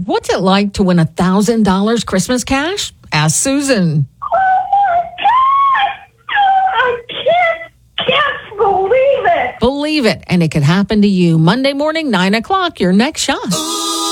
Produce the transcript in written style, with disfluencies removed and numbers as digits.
what's it like to win $1,000 Christmas cash? Ask Susan. I can't believe it. Believe it, and it could happen to you. Monday morning, 9 o'clock, your next shot.